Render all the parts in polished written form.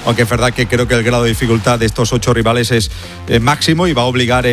aunque es verdad que creo que el grado de dificultad de estos 8 rivales es máximo y va a obligar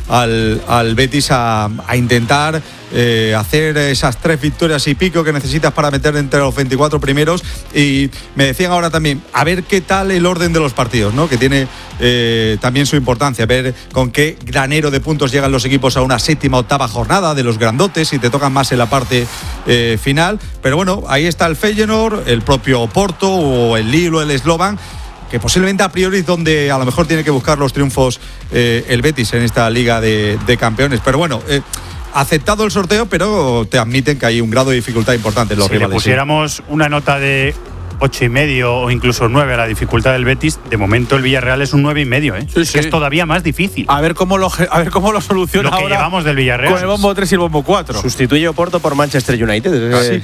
al Betis a intentar hacer esas 3 victorias y pico que necesitas para meter entre los 24 primeros. Y me decían ahora también, a ver qué tal el orden de los partidos, ¿no? Que tiene también su importancia, ver con qué granero de puntos llegan los equipos a una 7ª, 8ª jornada de los grandotes, y te tocan más en la parte final. Pero bueno, ahí está el Feyenoord, el propio Porto o el Lille o el Slovan, que posiblemente a priori es donde a lo mejor tiene que buscar los triunfos el Betis en esta Liga de Campeones. Pero bueno, aceptado el sorteo, pero te admiten que hay un grado de dificultad importante en los rivales. Si le pusiéramos una nota de 8,5 o incluso 9 a la dificultad del Betis, de momento el Villarreal es un 9,5, Sí, sí. Es todavía más difícil. A ver cómo lo soluciona lo que ahora llevamos del Villarreal con el bombo 3 y el bombo 4. Sustituye Oporto por Manchester United. Sí.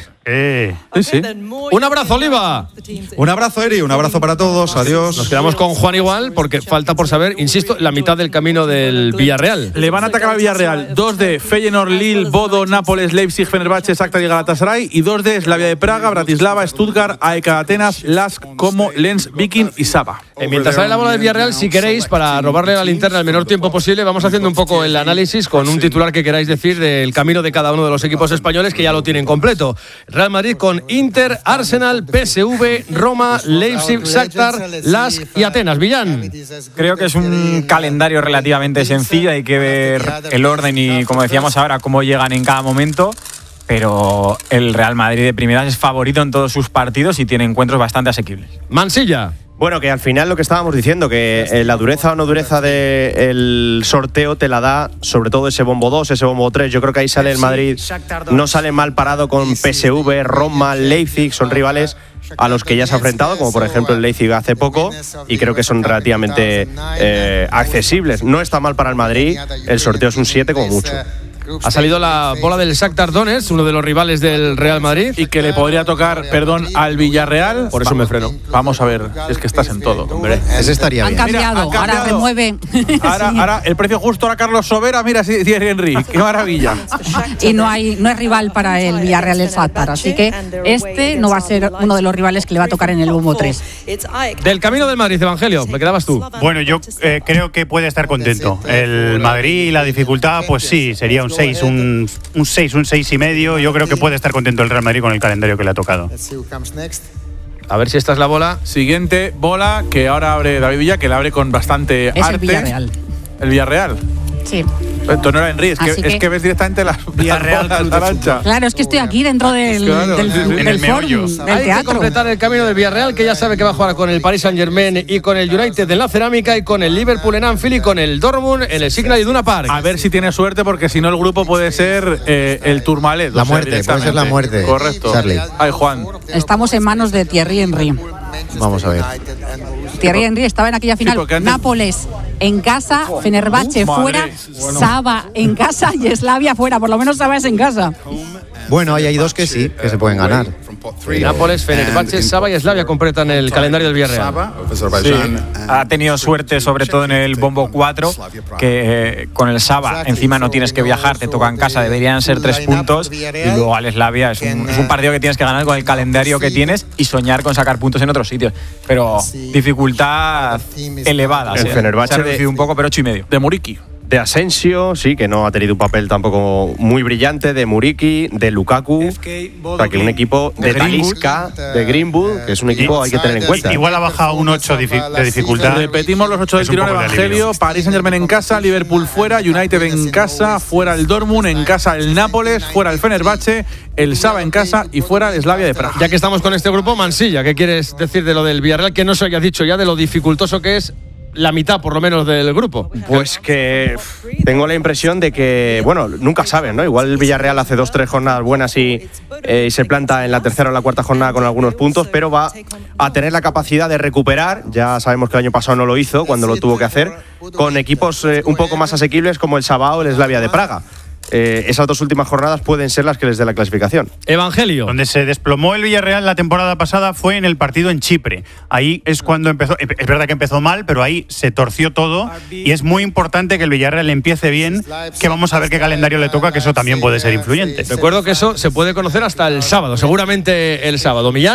Sí. Un abrazo, Oliva. Un abrazo, Eri, un abrazo para todos. Adiós. Nos quedamos con Juan igual, porque falta por saber, insisto, la mitad del camino del Villarreal. Le van a atacar al Villarreal 2 de Feyenoord, Lille, Bodo, Nápoles, Leipzig, Fenerbahce, Shakhtar y Galatasaray, y 2 de Slavia de Praga, Bratislava, Stuttgart, AEK Atenas, Lask, Como, Lens, Viking y Saba. Mientras sale la bola del Villarreal, si queréis, para robarle la linterna el menor tiempo posible, vamos haciendo un poco el análisis con un titular que queráis decir del camino de cada uno de los equipos españoles, que ya lo tienen completo. Real Madrid con Inter, Arsenal, PSV, Roma, Leipzig, Shakhtar, Lask y Atenas. Villán. Creo que es un calendario relativamente sencillo, hay que ver el orden y, como decíamos ahora, cómo llegan en cada momento. Pero el Real Madrid de primeras es favorito en todos sus partidos y tiene encuentros bastante asequibles. Mansilla. Bueno, que al final lo que estábamos diciendo, que la dureza o no dureza del sorteo te la da sobre todo ese bombo 2, ese bombo 3. Yo creo que ahí sale el Madrid, no sale mal parado con PSV, Roma, Leipzig, son rivales a los que ya se ha enfrentado, como por ejemplo el Leipzig hace poco, y creo que son relativamente accesibles. No está mal para el Madrid, el sorteo es un 7 como mucho. Ha salido la bola del Shakhtar Donetsk, uno de los rivales del Real Madrid. Y que le podría tocar, al Villarreal. Por eso me freno. Vamos a ver, si es que estás en todo, hombre. Ese estaría bien. Han cambiado, ahora remueven. Ahora el precio justo, ahora Carlos Sobera, mira Thierry Henry, qué maravilla. Y no es rival para el Villarreal el Shakhtar, así que este no va a ser uno de los rivales que le va a tocar en el bombo 3. Del camino del Madrid, Evangelio, me quedabas tú. Bueno, yo creo que puede estar contento. El Madrid y la dificultad, pues sí, sería un 6, un 6,5. Yo creo que puede estar contento el Real Madrid con el calendario que le ha tocado. A ver si esta es la bola. Siguiente bola, que ahora abre David Villa, que la abre con bastante arte. El Villarreal. El Villarreal. Sí. Esto no era Henry, es que ves directamente las bolas Arancha. Claro, es que estoy aquí dentro del forum, del Hay teatro. que completar el camino del Villarreal, que ya sabe que va a jugar con el Paris Saint-Germain y con el United en la Cerámica, y con el Liverpool en Anfield, y con el Dortmund en el Signal Iduna Park. A ver si tiene suerte, porque si no el grupo puede ser el Tourmalet. La muerte, puede ser la muerte. Correcto. Charlie. Ay, Juan. Estamos en manos de Thierry Henry. Vamos a ver. Thierry Henry estaba en aquella final. porque antes- Nápoles en casa, Fenerbahce Madre. fuera, Saba en casa y Slavia fuera. Por lo menos Saba es en casa. Bueno, ahí hay dos que sí, que se pueden ganar. Nápoles, Fenerbahce, Saba y Slavia completan el calendario del Villarreal. Sí, ha tenido suerte sobre todo en el bombo 4, que con el Saba encima no tienes que viajar, te toca en casa, deberían ser 3 puntos, y luego al Slavia es un partido que tienes que ganar con el calendario que tienes y soñar con sacar puntos en otros sitios, pero dificultad elevada. El Fenerbahce se ha reducido un poco, pero 8,5. De Muriqui. De Asensio, sí, que no ha tenido un papel tampoco muy brillante, de Muriqui, de Lukaku, o sea que un equipo de Talisca, de Greenwood, que es un equipo hay que tener en cuenta. Igual ha bajado un 8 de dificultad. Repetimos los 8 del Es un tirón, poco de Evangelio. alivio. Paris Saint-Germain en casa, Liverpool fuera, United en casa, fuera el Dortmund, en casa el Nápoles, fuera el Fenerbahce, el Saba en casa y fuera el Slavia de Praga. Ya que estamos con este grupo, Mansilla, ¿qué quieres decir de lo del Villarreal? Que no se haya dicho ya de lo dificultoso que es la mitad, por lo menos, del grupo. Pues que tengo la impresión de que, bueno, nunca saben, ¿no? Igual el Villarreal hace 2-3 jornadas buenas y se planta en la tercera o la cuarta jornada con algunos puntos, pero va a tener la capacidad de recuperar, ya sabemos que el año pasado no lo hizo cuando lo tuvo que hacer, con equipos un poco más asequibles como el Saba o el Slavia de Praga. Esas 2 últimas jornadas pueden ser las que les dé la clasificación. Evangelio. Donde se desplomó el Villarreal la temporada pasada fue en el partido en Chipre. Ahí es cuando empezó. Es verdad que empezó mal, pero ahí se torció todo. Y es muy importante que el Villarreal empiece bien, que vamos a ver qué calendario le toca, que eso también puede ser influyente. Recuerdo que eso se puede conocer hasta el sábado, seguramente el sábado. Millán.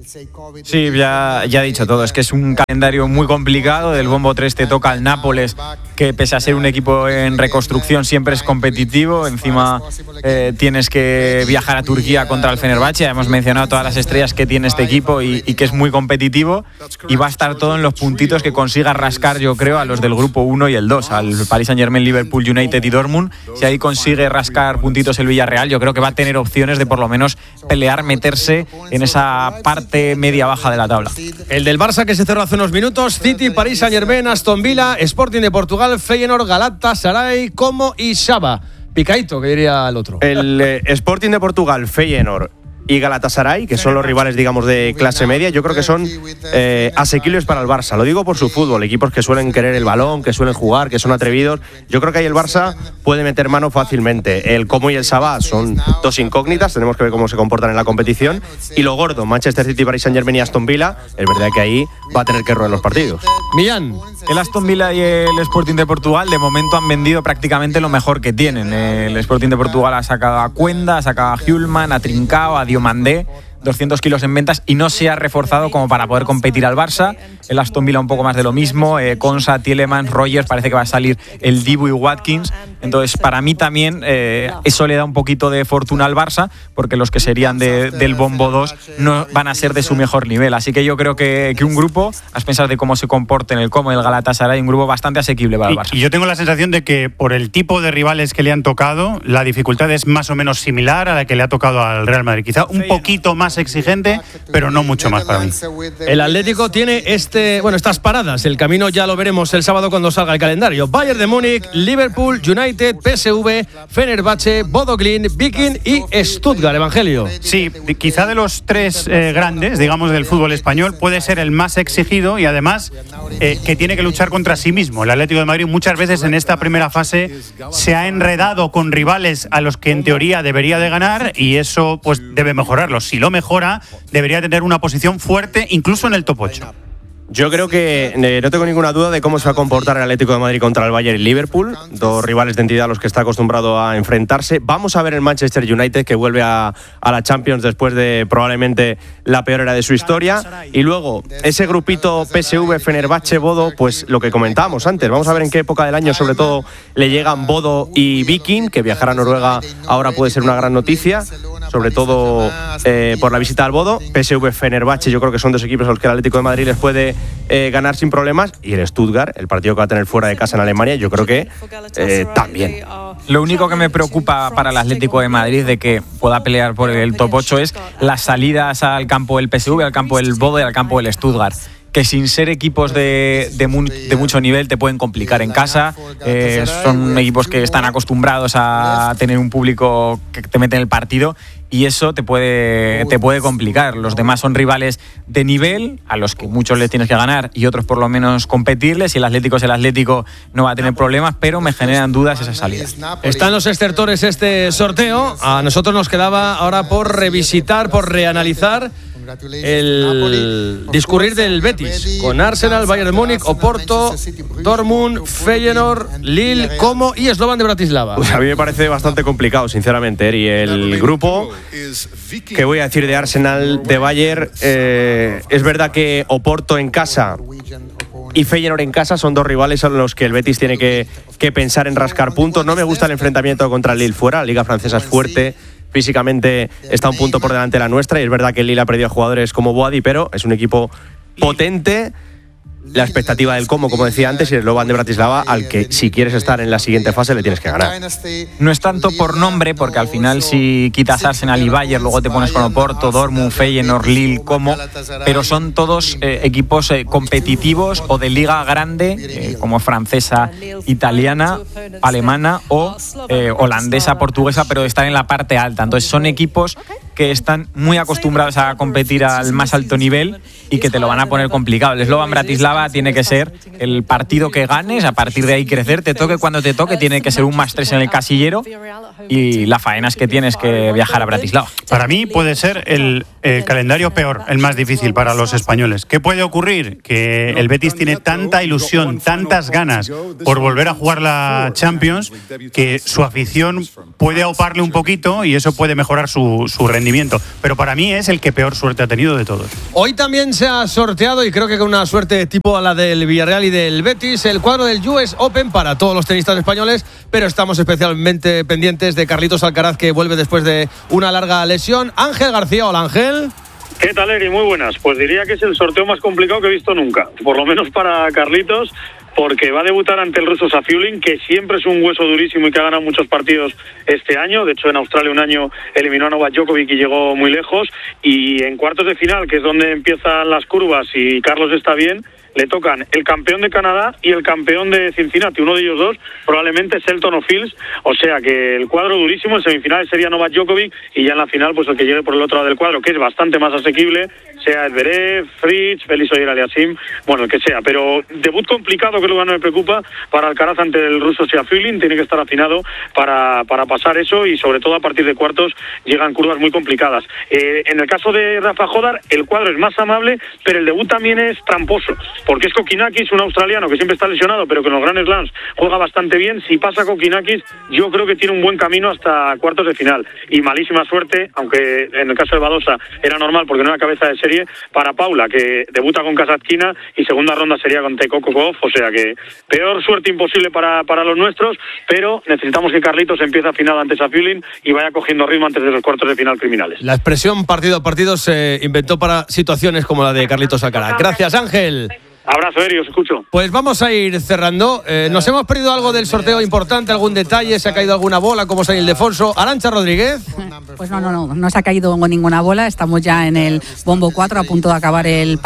Sí, ya he dicho todo. Es que es un calendario muy complicado. Del bombo 3 te toca el Nápoles, que pese a ser un equipo en reconstrucción siempre es competitivo. Encima tienes que viajar a Turquía contra el Fenerbahce. Ya hemos mencionado todas las estrellas que tiene este equipo y que es muy competitivo. Y va a estar todo en los puntitos que consiga rascar, yo creo, a los del grupo 1 y el 2, al Paris Saint-Germain, Liverpool, United y Dortmund. Si ahí consigue rascar puntitos el Villarreal, yo creo que va a tener opciones de por lo menos pelear, meterse en esa parte media-baja de la tabla. El del Barça que se cerró hace unos minutos: City, Paris Saint-Germain, Aston Villa, Sporting de Portugal, Feyenoord, Galatasaray, Como y Saba. Picadito, que diría el otro. El Sporting de Portugal, Feyenoord y Galatasaray, que son los rivales, digamos, de clase media, yo creo que son asequibles para el Barça. Lo digo por su fútbol, equipos que suelen querer el balón, que suelen jugar, que son atrevidos. Yo creo que ahí el Barça puede meter mano fácilmente. El Como y el Sabah son dos incógnitas, tenemos que ver cómo se comportan en la competición. Y lo gordo, Manchester City, Paris Saint-Germain y Aston Villa, es verdad que ahí va a tener que roer los partidos. Millán. El Aston Villa y el Sporting de Portugal de momento han vendido prácticamente lo mejor que tienen. El Sporting de Portugal ha sacado a Cuenda, ha sacado a Hjulman, a Trincao, a Diomandé, 200 kilos en ventas, y no se ha reforzado como para poder competir al Barça. El Aston Villa un poco más de lo mismo, Konsa, Tielemans, Rogers, parece que va a salir el Dibu y Watkins. Entonces para mí también eso le da un poquito de fortuna al Barça, porque los que serían del bombo 2 no van a ser de su mejor nivel. Así que yo creo que un grupo, a pensar de cómo se comporten el Como y el Galatasaray, un grupo bastante asequible para el Barça. Y yo tengo la sensación de que por el tipo de rivales que le han tocado, la dificultad es más o menos similar a la que le ha tocado al Real Madrid. Quizá un poquito más exigente, pero no mucho más para mí. El Atlético tiene estas paradas. El camino ya lo veremos el sábado cuando salga el calendario. Bayern de Múnich, Liverpool, United, PSV, Fenerbahce, Bodo Glimt, Viking y Stuttgart. Evangelio. Sí, quizá de los tres grandes, digamos, del fútbol español, puede ser el más exigido y además que tiene que luchar contra sí mismo. El Atlético de Madrid muchas veces en esta primera fase se ha enredado con rivales a los que en teoría debería de ganar, y eso pues debe mejorarlo. Si lo mejora, debería tener una posición fuerte incluso en el top 8. Yo creo que no tengo ninguna duda de cómo se va a comportar el Atlético de Madrid contra el Bayern y Liverpool, dos rivales de entidad a los que está acostumbrado a enfrentarse. Vamos a ver el Manchester United, que vuelve a la Champions después de probablemente la peor era de su historia. Y luego, ese grupito PSV, Fenerbahce, Bodo, pues lo que comentábamos antes. Vamos a ver en qué época del año, sobre todo, le llegan Bodo y Viking, que viajar a Noruega ahora puede ser una gran noticia, sobre todo por la visita al Bodo. PSV, Fenerbahce, yo creo que son dos equipos a los que el Atlético de Madrid les puede ganar sin problemas. Y el Stuttgart, el partido que va a tener fuera de casa en Alemania, yo creo que también. Lo único que me preocupa para el Atlético de Madrid de que pueda pelear por el top 8 es las salidas al campo del PSV, al campo del Bodo y al campo del Stuttgart, que sin ser equipos de mucho nivel te pueden complicar en casa. Son equipos que están acostumbrados a tener un público que te mete en el partido, y eso te puede complicar. Los demás son rivales de nivel a los que muchos les tienes que ganar y otros por lo menos competirles, y el Atlético es el Atlético, no va a tener problemas, pero me generan dudas esas salidas. Están los estertores este sorteo. A nosotros nos quedaba ahora por revisitar, por reanalizar el discurrir del Betis, con Arsenal, Bayern de Múnich, Oporto, Dortmund, Feyenoord, Lille, Como y Slovan de Bratislava. Pues a mí me parece bastante complicado, sinceramente. Y el grupo, que voy a decir de Arsenal, de Bayern, es verdad que Oporto en casa y Feyenoord en casa son dos rivales a los que el Betis tiene que pensar en rascar puntos. No me gusta el enfrentamiento contra el Lille fuera. La Liga Francesa es fuerte, físicamente está un punto por delante de la nuestra, y es verdad que el Lille ha perdido a jugadores como Boadi, pero es un equipo potente. La expectativa del como decía antes, y el Slovan de Bratislava, al que si quieres estar en la siguiente fase le tienes que ganar. No es tanto por nombre, porque al final si quitas Arsenal y Bayern, luego te pones con Oporto, Dortmund, Feyenoord, Lille, Como, pero son todos equipos competitivos o de liga grande, como francesa, italiana, alemana o holandesa, portuguesa, pero están en la parte alta. Entonces son equipos que están muy acostumbrados a competir al más alto nivel y que te lo van a poner complicado. El Slovan Bratislava tiene que ser el partido que ganes, a partir de ahí crecer, te toque cuando te toque, tiene que ser un +3 en el casillero, y la faena es que tienes que viajar a Bratislava. Para mí puede ser el calendario peor, el más difícil para los españoles. ¿Qué puede ocurrir? Que el Betis tiene tanta ilusión, tantas ganas por volver a jugar la Champions, que su afición puede auparle un poquito y eso puede mejorar su rendimiento. Pero para mí es el que peor suerte ha tenido de todos. Hoy también se ha sorteado, y creo que con una suerte tipo a la del Villarreal y del Betis, el cuadro del US Open para todos los tenistas españoles, pero estamos especialmente pendientes de Carlitos Alcaraz, que vuelve después de una larga lesión. Ángel García, hola Ángel. ¿Qué tal, Eri? Muy buenas. Pues diría que es el sorteo más complicado que he visto nunca, por lo menos para Carlitos, porque va a debutar ante el ruso Safiullin, que siempre es un hueso durísimo y que ha ganado muchos partidos este año. De hecho, en Australia un año eliminó a Novak Djokovic y llegó muy lejos. Y en cuartos de final, que es donde empiezan las curvas y Carlos está bien, le tocan el campeón de Canadá y el campeón de Cincinnati. Uno de ellos dos probablemente es Selton o Fields, o sea que el cuadro durísimo. En semifinales sería Novak Djokovic y ya en la final pues el que llegue por el otro lado del cuadro, que es bastante más asequible, sea Zverev, Fritz, Félix Auger-Aliassime, bueno, el que sea. Pero debut complicado, que es lo que no me preocupa para Alcaraz ante el ruso Safiullin. Tiene que estar afinado para pasar eso, y sobre todo a partir de cuartos llegan curvas muy complicadas. En el caso de Rafa Jodar, el cuadro es más amable, pero el debut también es tramposo, porque es Kokinakis, un australiano que siempre está lesionado, pero que en los Grand Slams juega bastante bien. Si pasa Kokinakis, yo creo que tiene un buen camino hasta cuartos de final. Y malísima suerte, aunque en el caso de Badosa era normal porque no era cabeza de serie, para Paula, que debuta con Kasatkina y segunda ronda sería con Teko Kokov. O sea que peor suerte imposible para los nuestros, pero necesitamos que Carlitos empiece afinado ante Safiullin y vaya cogiendo ritmo antes de los cuartos de final criminales. La expresión partido a partido se inventó para situaciones como la de Carlitos Alcaraz. Gracias, Ángel. Abrazo, Eri, os escucho. Pues vamos a ir cerrando. ¿Nos hemos perdido algo del sorteo importante? ¿Algún detalle? ¿Se ha caído alguna bola? ¿Cómo San Ildefonso? Arantxa Rodríguez. Pues no se ha caído ninguna bola. Estamos ya en el bombo 4, a punto de acabar el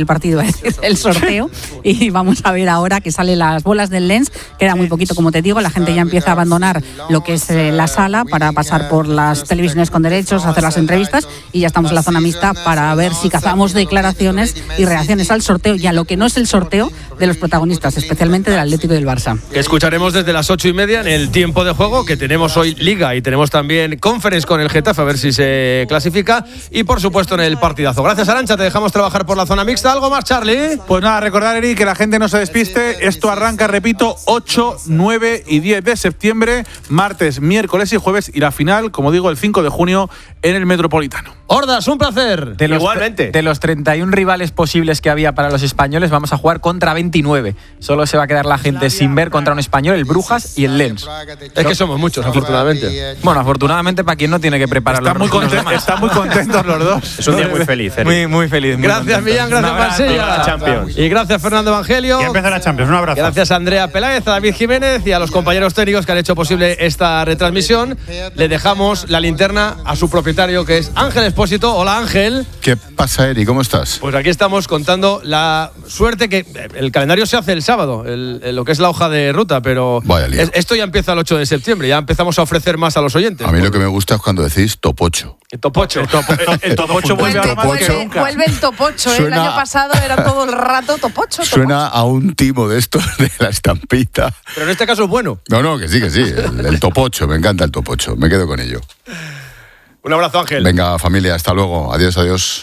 sorteo. Y vamos a ver ahora que salen las bolas del Lens. Queda muy poquito, como te digo. La gente ya empieza a abandonar lo que es la sala para pasar por las televisiones con derechos, hacer las entrevistas, y ya estamos en la zona mixta para ver si cazamos declaraciones y reacciones al sorteo, y a lo que no es el sorteo de los protagonistas, especialmente del Atlético y del Barça. Que escucharemos desde las 8:30 en el tiempo de juego, que tenemos hoy Liga y tenemos también Conference con el Getafe, a ver si se clasifica, y por supuesto en el partidazo. Gracias, Arantxa, te dejamos trabajar por la zona mixta. ¿Algo más, Charlie? Pues nada, recordar, Eri, que la gente no se despiste. Esto arranca, repito, 8, 9 y 10 de septiembre, martes, miércoles y jueves, y la final, como digo, el 5 de junio en el Metropolitano. Hordas, un placer. Igualmente. De los 31 rivales posibles que había para los españoles, vamos a jugar contra 29. Solo se va a quedar la gente sin ver contra un español, el Brujas y el Lens. Es que somos muchos, afortunadamente. Bueno, afortunadamente para quien no tiene que preparar Están muy contentos los dos. Es un día muy feliz, Eri. Muy feliz. Gracias, Millán, gracias, Marsella. Y gracias, Fernando Evangelio. Y empieza la Champions, un abrazo. Gracias a Andrea Peláez, a David Jiménez y a los compañeros técnicos que han hecho posible esta retransmisión. Le dejamos la linterna a su propietario, que es Ángel Expósito. Hola, Ángel. ¿Qué pasa, Eri? ¿Cómo estás? Pues aquí estamos contando la suerte que el calendario se hace el sábado, lo que es la hoja de ruta, pero esto ya empieza el 8 de septiembre, ya empezamos a ofrecer más a los oyentes. A mí lo que me gusta es cuando decís topocho. El topocho. El topocho vuelve ahora más que nunca. Vuelve el topocho, el año pasado era todo el rato topocho. Suena a un timo de estos de la estampita. Pero en este caso es bueno. No, que sí. El topocho, me encanta el topocho, me quedo con ello. Un abrazo, Ángel. Venga, familia, hasta luego. Adiós.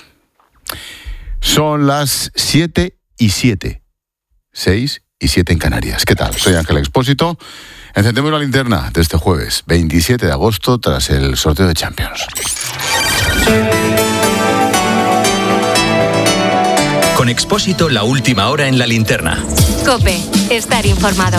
Son las 7:07. 6:07 en Canarias. ¿Qué tal? Soy Ángel Expósito. Encendemos la linterna de este jueves, 27 de agosto, tras el sorteo de Champions. Con Expósito, la última hora en la linterna. COPE. Estar informado.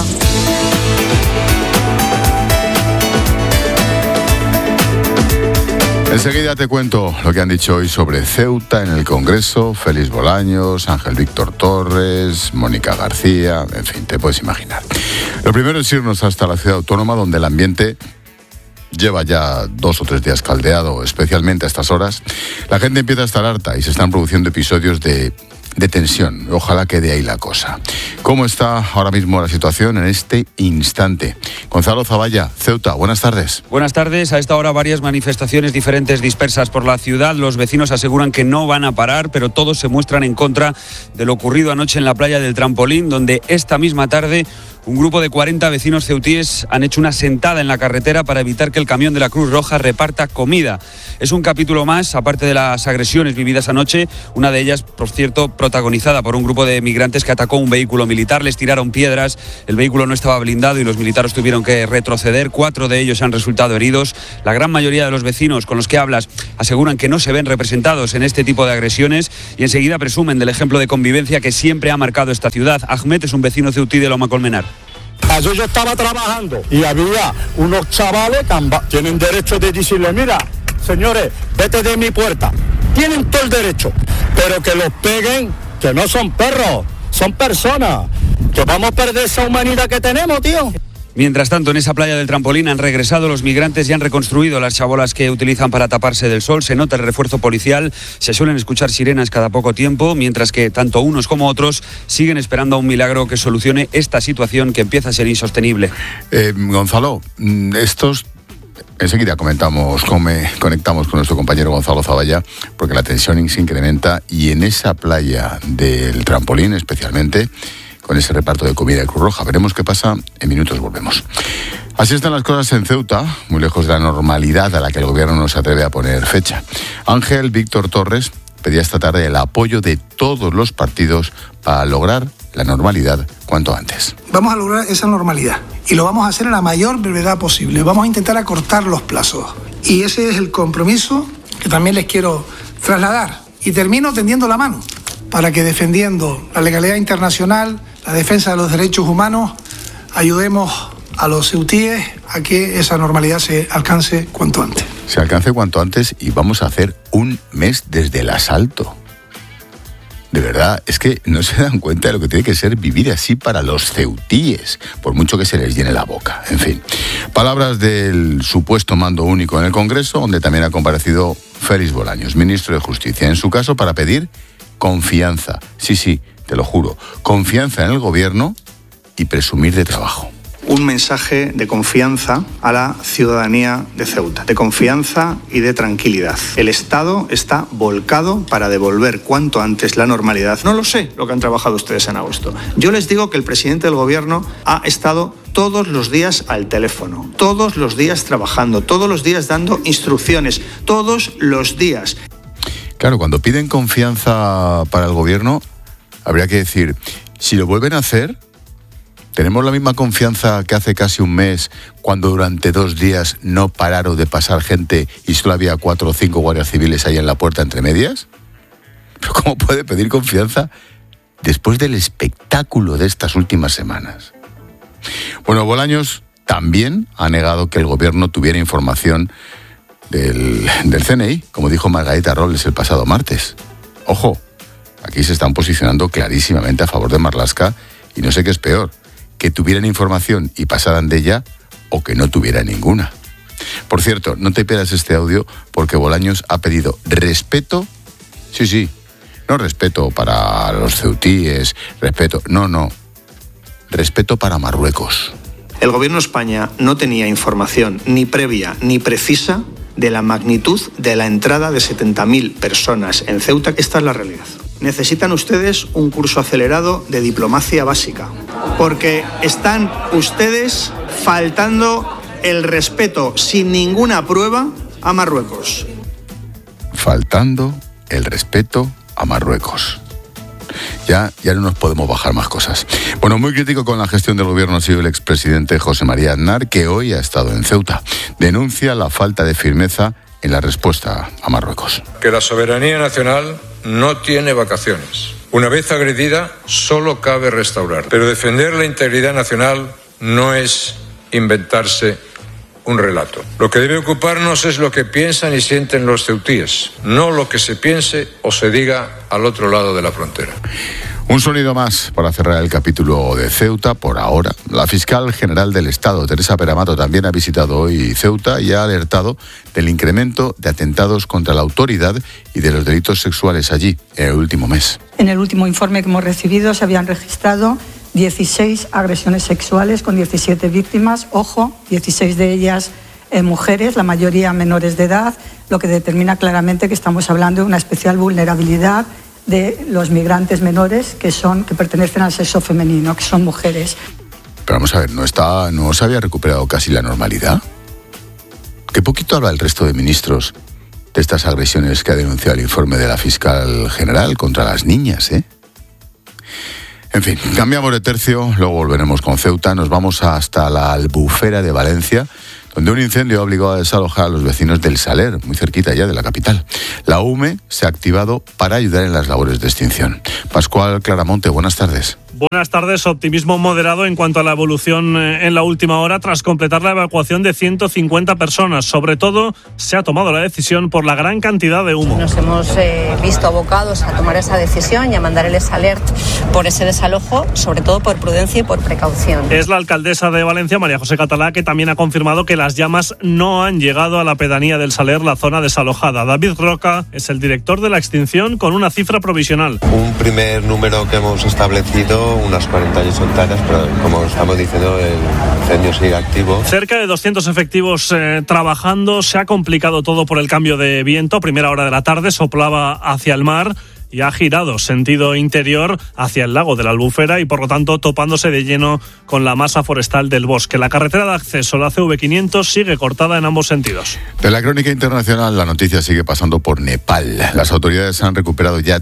Enseguida te cuento lo que han dicho hoy sobre Ceuta en el Congreso, Félix Bolaños, Ángel Víctor Torres, Mónica García, en fin, te puedes imaginar. Lo primero es irnos hasta la ciudad autónoma, donde el ambiente lleva ya 2 o 3 días caldeado, especialmente a estas horas. La gente empieza a estar harta y se están produciendo episodios de tensión. Ojalá quede ahí la cosa. ¿Cómo está ahora mismo la situación en este instante? Gonzalo Zavalla, Ceuta, buenas tardes. Buenas tardes. A esta hora varias manifestaciones diferentes dispersas por la ciudad. Los vecinos aseguran que no van a parar, pero todos se muestran en contra de lo ocurrido anoche en la playa del Trampolín, donde esta misma tarde Un grupo de 40 vecinos ceutíes han hecho una sentada en la carretera para evitar que el camión de la Cruz Roja reparta comida. Es un capítulo más, aparte de las agresiones vividas anoche, una de ellas, por cierto, protagonizada por un grupo de migrantes que atacó un vehículo militar, les tiraron piedras, el vehículo no estaba blindado y los militares tuvieron que retroceder, 4 de ellos han resultado heridos. La gran mayoría de los vecinos con los que hablas aseguran que no se ven representados en este tipo de agresiones y enseguida presumen del ejemplo de convivencia que siempre ha marcado esta ciudad. Ahmed es un vecino ceutí de Loma Colmenar. Ayer yo estaba trabajando y había unos chavales que tienen derecho de decirle, mira, señores, vete de mi puerta. Tienen todo el derecho, pero que los peguen, que no son perros, son personas, que vamos a perder esa humanidad que tenemos, tío. Mientras tanto, en esa playa del Trampolín han regresado los migrantes y han reconstruido las chabolas que utilizan para taparse del sol. Se nota el refuerzo policial, se suelen escuchar sirenas cada poco tiempo, mientras que tanto unos como otros siguen esperando a un milagro que solucione esta situación que empieza a ser insostenible. Gonzalo, enseguida conectamos con nuestro compañero Gonzalo Zavalla, porque la tensión se incrementa y en esa playa del Trampolín especialmente, con ese reparto de comida de Cruz Roja. Veremos qué pasa, en minutos volvemos. Así están las cosas en Ceuta, muy lejos de la normalidad a la que el gobierno no se atreve a poner fecha. Ángel Víctor Torres pedía esta tarde el apoyo de todos los partidos para lograr la normalidad cuanto antes. Vamos a lograr esa normalidad y lo vamos a hacer en la mayor brevedad posible. Vamos a intentar acortar los plazos y ese es el compromiso que también les quiero trasladar. Y termino tendiendo la mano para que, defendiendo la legalidad internacional, la defensa de los derechos humanos, ayudemos a los ceutíes a que esa normalidad se alcance cuanto antes. Se alcance cuanto antes y vamos a hacer un mes desde el asalto. De verdad, es que no se dan cuenta de lo que tiene que ser vivir así para los ceutíes, por mucho que se les llene la boca. En fin, palabras del supuesto mando único en el Congreso, donde también ha comparecido Félix Bolaños, ministro de Justicia, en su caso para pedir confianza. Sí, te lo juro, confianza en el gobierno y presumir de trabajo. Un mensaje de confianza a la ciudadanía de Ceuta, de confianza y de tranquilidad. El Estado está volcado para devolver cuanto antes la normalidad. No lo sé lo que han trabajado ustedes en agosto. Yo les digo que el presidente del gobierno ha estado todos los días al teléfono, todos los días trabajando, todos los días dando instrucciones, todos los días. Claro, cuando piden confianza para el gobierno, habría que decir, si lo vuelven a hacer, ¿tenemos la misma confianza que hace casi un mes, cuando durante 2 días no pararon de pasar gente y solo había 4 o 5 guardias civiles ahí en la puerta entre medias? ¿Pero cómo puede pedir confianza después del espectáculo de estas últimas semanas? Bueno, Bolaños también ha negado que el gobierno tuviera información del CNI, como dijo Margarita Robles el pasado martes. Ojo, aquí se están posicionando clarísimamente a favor de Marlaska y no sé qué es peor, que tuvieran información y pasaran de ella o que no tuvieran ninguna. Por cierto, no te pierdas este audio porque Bolaños ha pedido respeto, sí, no respeto para los ceutíes, respeto para Marruecos. El gobierno de España no tenía información ni previa ni precisa de la magnitud de la entrada de 70.000 personas en Ceuta. Esta es la realidad. Necesitan ustedes un curso acelerado de diplomacia básica, porque están ustedes faltando el respeto sin ninguna prueba a Marruecos. Faltando el respeto a Marruecos. Ya no nos podemos bajar más cosas. Bueno, muy crítico con la gestión del gobierno ha sido el expresidente José María Aznar, que hoy ha estado en Ceuta. Denuncia la falta de firmeza en la respuesta a Marruecos. Que la soberanía nacional no tiene vacaciones. Una vez agredida, solo cabe restaurar. Pero defender la integridad nacional no es inventarse un relato. Lo que debe ocuparnos es lo que piensan y sienten los ceutíes, no lo que se piense o se diga al otro lado de la frontera. Un sonido más para cerrar el capítulo de Ceuta por ahora. La fiscal general del Estado, Teresa Peramato, también ha visitado hoy Ceuta y ha alertado del incremento de atentados contra la autoridad y de los delitos sexuales allí en el último mes. En el último informe que hemos recibido se habían registrado 16 agresiones sexuales con 17 víctimas, 16 de ellas mujeres, la mayoría menores de edad, lo que determina claramente que estamos hablando de una especial vulnerabilidad de los migrantes menores que pertenecen al sexo femenino, que son mujeres. Pero vamos a ver, ¿no se había recuperado casi la normalidad? Qué poquito habla el resto de ministros de estas agresiones que ha denunciado el informe de la fiscal general contra las niñas, ¿eh? En fin, cambiamos de tercio, luego volveremos con Ceuta, nos vamos hasta la Albufera de Valencia, donde un incendio ha obligado a desalojar a los vecinos del Saler, muy cerquita ya de la capital. La UME se ha activado para ayudar en las labores de extinción. Pascual Claramonte, buenas tardes. Buenas tardes. Optimismo moderado en cuanto a la evolución en la última hora tras completar la evacuación de 150 personas. Sobre todo, se ha tomado la decisión por la gran cantidad de humo. Nos hemos visto abocados a tomar esa decisión y a mandar el alert por ese desalojo, sobre todo por prudencia y por precaución. Es la alcaldesa de Valencia, María José Catalá, que también ha confirmado que las llamas no han llegado a la pedanía del Saler, la zona desalojada. David Roca es el director de la extinción con una cifra provisional. Un primer número que hemos establecido, unas 48 hectáreas, pero como estamos diciendo, el incendio sigue activo. Cerca de 200 efectivos trabajando. Se ha complicado todo por el cambio de viento. A primera hora de la tarde soplaba hacia el mar y ha girado sentido interior hacia el lago de la Albufera y por lo tanto topándose de lleno con la masa forestal del bosque. La carretera de acceso, la CV500, sigue cortada en ambos sentidos. De la crónica internacional, la noticia sigue pasando por Nepal. Las autoridades han recuperado ya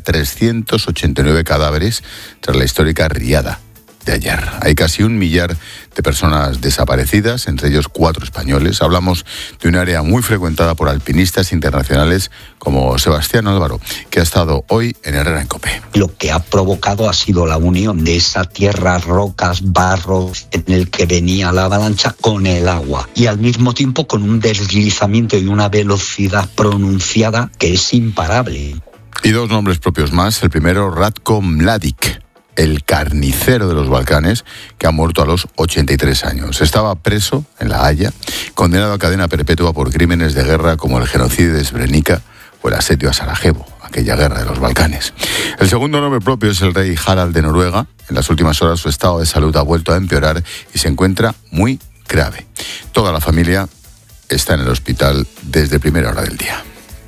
389 cadáveres tras la histórica riada de ayer. Hay casi 1 millar de personas desaparecidas, entre ellos 4 españoles. Hablamos de un área muy frecuentada por alpinistas internacionales como Sebastián Álvaro, que ha estado hoy en Herrera en COPE. Lo que ha provocado ha sido la unión de esa tierra, rocas, barros en el que venía la avalancha con el agua y al mismo tiempo con un deslizamiento y una velocidad pronunciada que es imparable. Y 2 nombres propios más. El primero, Ratko Mladic, el carnicero de los Balcanes, que ha muerto a los 83 años. Estaba preso en La Haya, condenado a cadena perpetua por crímenes de guerra como el genocidio de Srebrenica o el asedio a Sarajevo, aquella guerra de los Balcanes. El segundo nombre propio es el rey Harald de Noruega. En las últimas horas su estado de salud ha vuelto a empeorar y se encuentra muy grave. Toda la familia está en el hospital desde primera hora del día.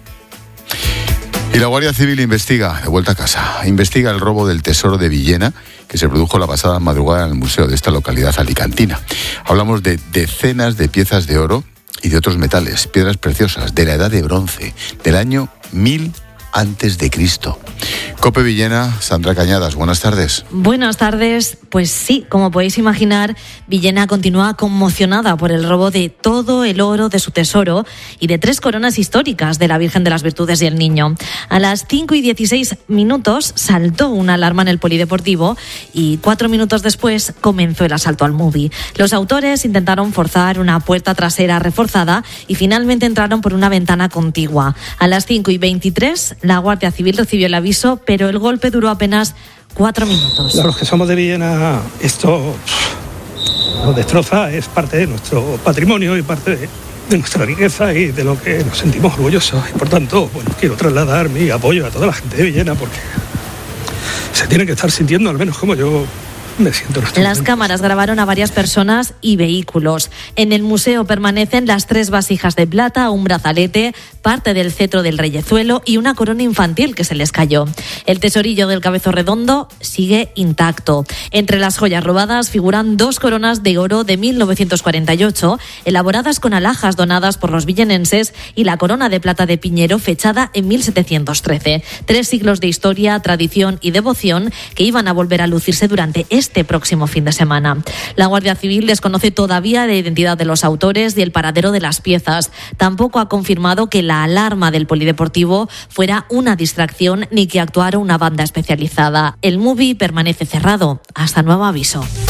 Y la Guardia Civil investiga, de vuelta a casa, investiga el robo del tesoro de Villena, que se produjo la pasada madrugada en el museo de esta localidad alicantina. Hablamos de decenas de piezas de oro y de otros metales, piedras preciosas, de la edad de bronce, del año 1000 antes de Cristo. COPE Villena, Sandra Cañadas, buenas tardes. Buenas tardes. Pues sí, como podéis imaginar, Villena continúa conmocionada por el robo de todo el oro de su tesoro y de 3 coronas históricas de la Virgen de las Virtudes y el Niño. A las 5:16 saltó una alarma en el polideportivo y 4 minutos después comenzó el asalto al Movie. Los autores intentaron forzar una puerta trasera reforzada y finalmente entraron por una ventana contigua. A las 5:23 la Guardia Civil recibió el aviso, pero el golpe duró apenas 4 minutos. Los que somos de Villena, esto nos destroza, es parte de nuestro patrimonio y parte de nuestra riqueza y de lo que nos sentimos orgullosos. Y por tanto, bueno, quiero trasladar mi apoyo a toda la gente de Villena porque se tiene que estar sintiendo, al menos como yo me siento. Las cámaras grabaron a varias personas y vehículos. En el museo permanecen las 3 vasijas de plata, un brazalete, parte del cetro del reyezuelo y una corona infantil que se les cayó. El tesorillo del Cabezo Redondo sigue intacto. Entre las joyas robadas figuran 2 coronas de oro de 1948, elaboradas con alhajas donadas por los villenenses, y la corona de plata de Piñero, fechada en 1713. 3 siglos de historia, tradición y devoción que iban a volver a lucirse durante este próximo fin de semana. La Guardia Civil desconoce todavía la identidad de los autores y el paradero de las piezas. Tampoco ha confirmado que la alarma del polideportivo fuera una distracción ni que actuara una banda especializada. El Movie permanece cerrado hasta nuevo aviso.